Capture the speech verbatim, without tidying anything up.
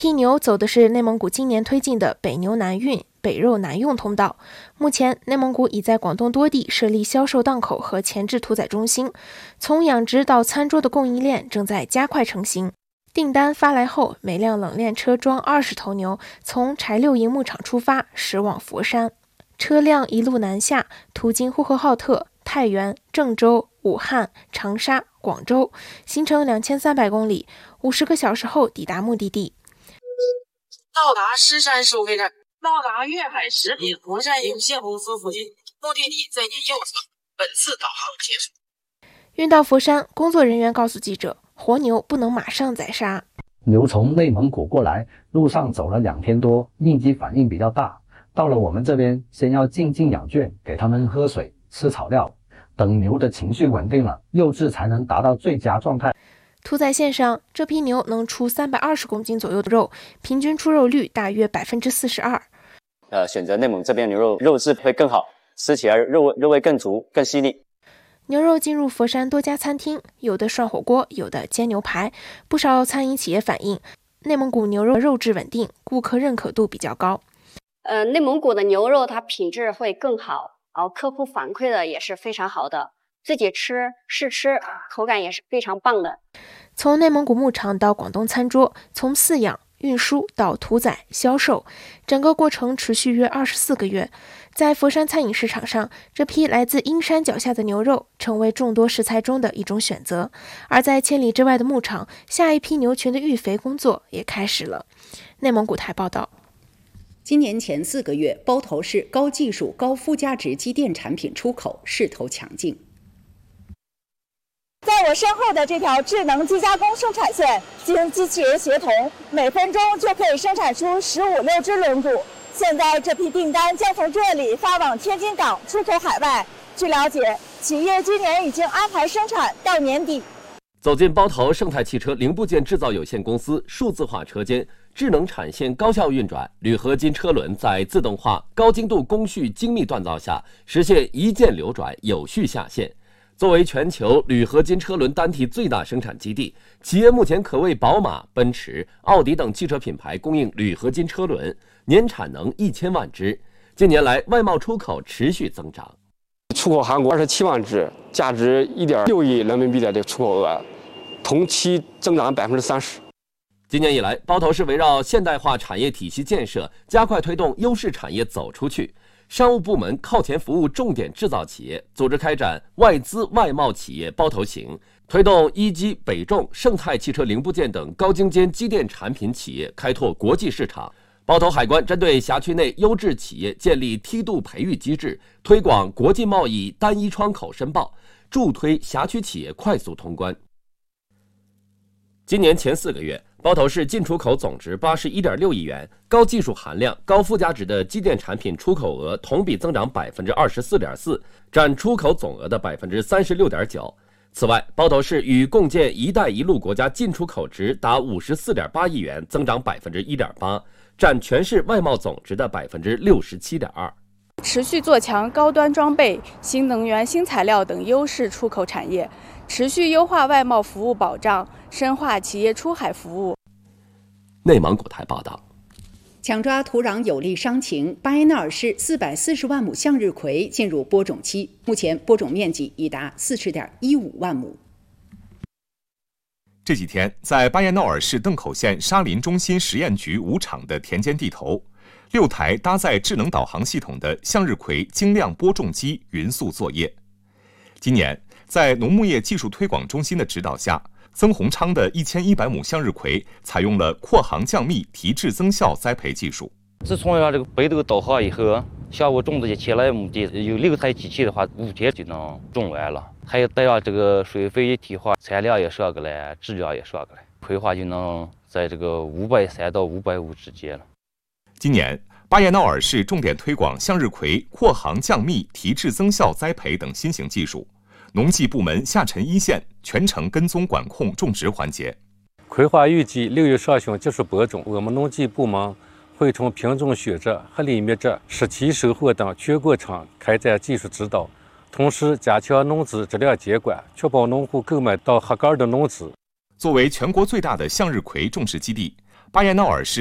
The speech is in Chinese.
批牛走的是内蒙古今年推进的北牛南运、北肉南用通道。目前，内蒙古已在广东多地设立销售档口和前置屠宰中心，从养殖到餐桌的供应链正在加快成型。订单发来后，每辆冷链车装二十头牛，从柴六营牧场出发，驶往佛山。车辆一路南下，途经呼和浩特、太原、郑州、武汉、长沙、广州，行程两千三百公里，五十个小时后抵达目的地。 到达狮山收费站，到达粤海食品佛山有限公司附近，目的地在您右侧。本次导航结束。 运到佛山，工作人员告诉记者，活牛不能马上宰杀。 牛从内蒙古过来，路上走了两天多，应激反应比较大。到了我们这边，先要静静养圈，给它们喝水、吃草料，等牛的情绪稳定了，肉质才能达到最佳状态。 屠宰线上，这批牛能出三百二十公斤左右的肉，平均出肉率大约百分之四十二。 呃，选择内蒙这边牛肉，肉质会更好，吃起来肉肉味更足、更细腻。 牛肉进入佛山多家餐厅，有的涮火锅，有的煎牛排。不少餐饮企业反映，内蒙古牛肉肉质稳定，顾客认可度比较高。 呃，内蒙古的牛肉它品质会更好，然后客户反馈的也是非常好的。自己吃试吃，口感也是非常棒的。 从内蒙古牧场到广东餐桌，从饲养、运输到屠宰、销售，整个过程持续约二十四个月。在佛山餐饮市场上，这批来自阴山脚下的牛肉成为众多食材中的一种选择。而在千里之外的牧场，下一批牛群的育肥工作也开始了。内蒙古台报道。 今年前四个月，包头市高技术、高附加值机电产品出口势头强劲。 在我身后的这条智能机加工生产线，经机器人协同，每分钟就可以生产出十五六只轮毂。现在这批订单将从这里发往天津港，出口海外。据了解，企业今年已经安排生产到年底。 走进包头盛泰汽车零部件制造有限公司数字化车间，智能产线高效运转，铝合金车轮在自动化、高精度工序精密锻造下，实现一键流转、有序下线。作为全球铝合金车轮单体最大生产基地，企业目前可为宝马、奔驰、奥迪等汽车品牌供应铝合金车轮，年产能一千万只。近年来，外贸出口持续增长， 出口韩国二十七万只，价值一点六亿人民币的这个出口额，同期增长百分之三十。 今年以来，包头市围绕现代化产业体系建设，加快推动优势产业走出去。商务部门靠前服务重点制造企业，组织开展外资外贸企业包头行，推动一机、北重、盛泰汽车零部件等高精尖机电产品企业开拓国际市场。包头海关针对辖区内优质企业建立梯度培育机制，推广国际贸易单一窗口申报，助推辖区企业快速通关。今年前四个月，包头市进出口总值八十一点六亿元，高技术含量、高附加值的机电产品出口额同比增长百分之二十四点四，占出口总额的百分之三十六点九。此外，包头市与共建“一带一路”国家进出口值达五十四点八亿元，增长百分之一点八，占全市外贸总值的百分之六十七点二。 持续做强高端装备、新能源、新材料等优势出口产业，持续优化外贸服务保障，深化企业出海服务。 内蒙古台报道。 强抓土壤有利伤情，巴彦淖尔市四百四十万亩向日葵进入播种期，目前播种面积已达四十点一五万亩。 这几天，在巴彦淖尔市邓口县沙林中心实验局五厂的田间地头，六台搭载智能导航系统的向日葵精量播种机匀速作业。今年，在农牧业技术推广中心的指导下，曾洪昌的一千一百亩向日葵采用了扩行降密提质增效栽培技术。 自从要这个北斗导航以后，下午种子就起来，目的有六台机器的话，五天就能种完了。还有带上这个水肥一体化，产量也上个来，质量也上个来，葵花就能在这个五百三到五百五之间了。 今年，巴彦淖尔市重点推广向日葵扩行降密提质增效栽培等新型技术。农技部门下沉一线，全程跟踪管控种植环节。 葵花预计六月上旬结束播种，我们农技部门会从品种选择、合理灭轍、实期收获等全过程开展技术指导，同时加强农资质量监管，确保农户购买到合格的农资。 作为全国最大的向日葵种植基地， 巴彦淖尔市